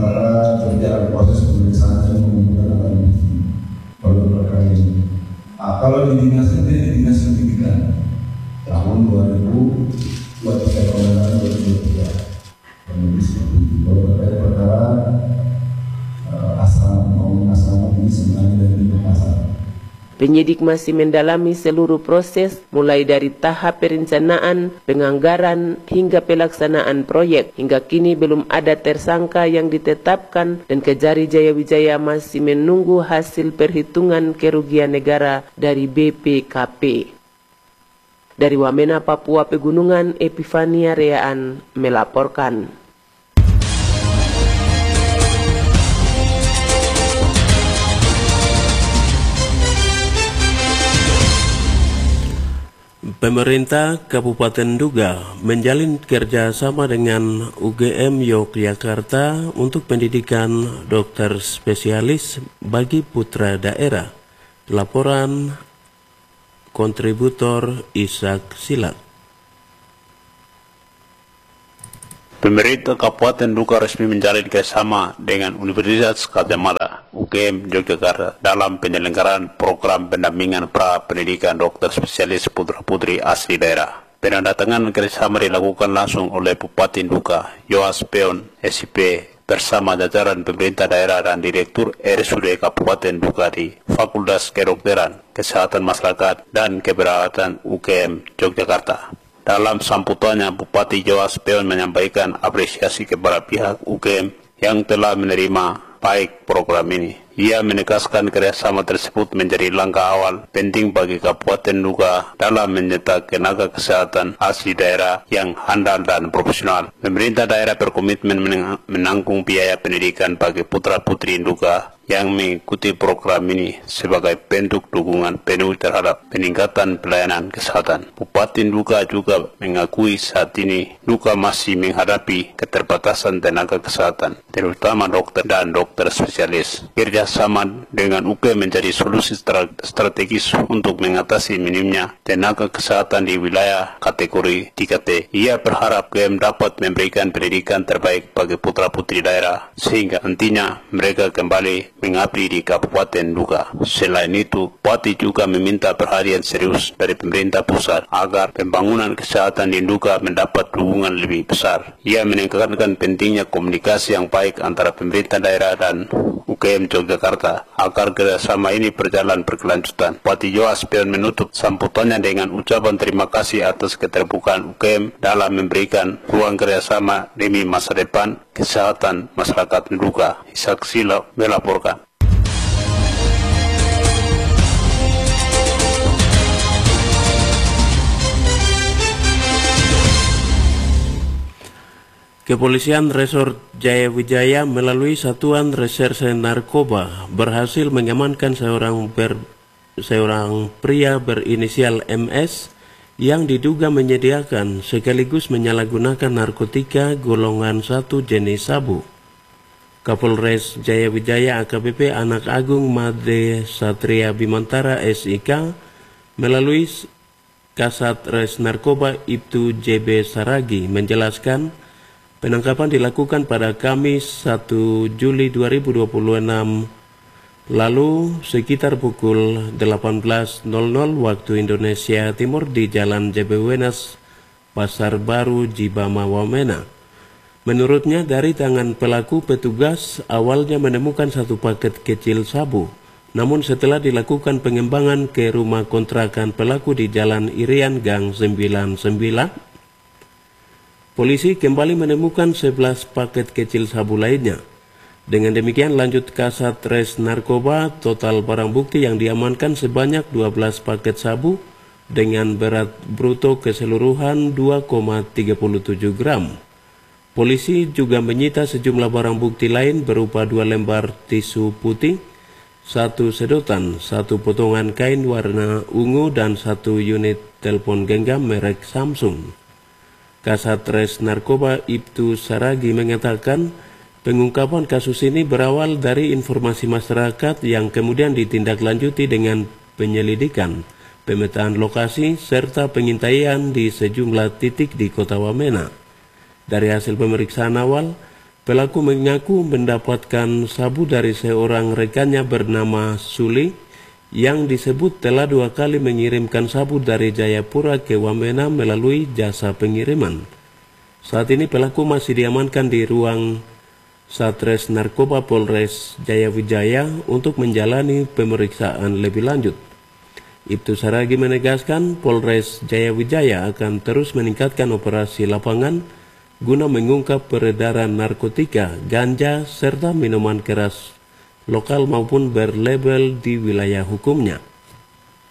sementara berjalan proses pemeriksaan dan mengumpulkan alat bukti pada perkara ini. Kalau di dinas ini dinas pendidikan tahun 2023 kemenangan 2023 kalau terkait perkara asrama ini sebenarnya dari pasar. Penyidik masih mendalami seluruh proses mulai dari tahap perencanaan, penganggaran, hingga pelaksanaan proyek. Hingga kini belum ada tersangka yang ditetapkan dan Kejari Jayawijaya masih menunggu hasil perhitungan kerugian negara dari BPKP. Dari Wamena, Papua Pegunungan, Epifania Reaan melaporkan. Pemerintah Kabupaten Duga menjalin kerjasama dengan UGM Yogyakarta untuk pendidikan dokter spesialis bagi putra daerah. Laporan kontributor Ishak Silak. Pemerintah Kabupaten Duga resmi menjalin kerjasama dengan Universitas Gadjah Mada UGM Yogyakarta dalam penyelenggaraan program pendampingan pra pendidikan dokter spesialis putra-putri asli daerah. Penandatanganan kerjasama dilakukan langsung oleh Bupati Duga Yoas Peon SIP bersama jajaran pemerintah daerah dan Direktur RSUD Kabupaten Duga di Fakultas Kedokteran, Kesehatan Masyarakat dan Keperawatan UGM Yogyakarta. Dalam sambutannya, Bupati Yoas Peon menyampaikan apresiasi kepada pihak UGM yang telah menerima baik program ini. Ia menegaskan kerjasama tersebut menjadi langkah awal penting bagi Kabupaten Duga dalam mencetak tenaga kesehatan asli daerah yang handal dan profesional. Pemerintah daerah berkomitmen menanggung biaya pendidikan bagi putra-putri Duga yang mengikuti program ini sebagai bentuk dukungan penuh terhadap peningkatan pelayanan kesehatan. Bupati Duga juga mengakui saat ini Duga masih menghadapi keterbatasan tenaga kesehatan, terutama dokter dan dokter spesialis. Kerjasama dengan UGM menjadi solusi strategis untuk mengatasi minimnya tenaga kesehatan di wilayah kategori 3T. Ia berharap UGM dapat memberikan pendidikan terbaik bagi putra-putri daerah sehingga nantinya mereka kembali mengabdi di Kabupaten Duga. Selain itu, Bupati juga meminta perhatian serius dari pemerintah pusat agar pembangunan kesehatan di Duga mendapat dukungan lebih besar. Ia menekankan pentingnya komunikasi yang baik antara pemerintah daerah dan UGM Yogyakarta agar kerjasama ini berjalan berkelanjutan. Bupati Yoas Peon menutup sambutannya dengan ucapan terima kasih atas keterbukaan UGM dalam memberikan ruang kerjasama demi masa depan kesehatan masyarakat Duga. Ishak Silak melaporkan. Kepolisian Resort Jayawijaya melalui Satuan Reserse Narkoba berhasil mengamankan seorang pria berinisial MS yang diduga menyediakan sekaligus menyalahgunakan narkotika golongan 1 jenis sabu. Kapolres Jayawijaya AKBP Anak Agung Made Satria Bimantara SIK melalui Kasat Res Narkoba Ibtu JB Saragi menjelaskan penangkapan dilakukan pada Kamis 1 Juli 2026 lalu sekitar pukul 18.00 waktu Indonesia Timur di Jalan JB Wenas, Pasar Baru, Jibama, Wamena. Menurutnya dari tangan pelaku petugas awalnya menemukan satu paket kecil sabu. Namun setelah dilakukan pengembangan ke rumah kontrakan pelaku di Jalan Irian Gang 99, polisi kembali menemukan 11 paket kecil sabu lainnya. Dengan demikian lanjut Kasat Res Narkoba, total barang bukti yang diamankan sebanyak 12 paket sabu dengan berat bruto keseluruhan 2,37 gram. Polisi juga menyita sejumlah barang bukti lain berupa 2 lembar tisu putih, 1 sedotan, 1 potongan kain warna ungu, dan 1 unit telepon genggam merek Samsung. Kasat Res Narkoba Ibtu Saragi mengatakan pengungkapan kasus ini berawal dari informasi masyarakat yang kemudian ditindaklanjuti dengan penyelidikan, pemetaan lokasi, serta pengintaian di sejumlah titik di Kota Wamena. Dari hasil pemeriksaan awal, Pelaku mengaku mendapatkan sabu dari seorang rekannya bernama Suli yang disebut telah 2 kali mengirimkan sabu dari Jayapura ke Wamena melalui jasa pengiriman. Saat ini pelaku masih diamankan di ruang Satres Narkoba Polres Jayawijaya untuk menjalani pemeriksaan lebih lanjut. Ibtu Saragi menegaskan Polres Jayawijaya akan terus meningkatkan operasi lapangan guna mengungkap peredaran narkotika, ganja, serta minuman keras lokal maupun berlabel di wilayah hukumnya.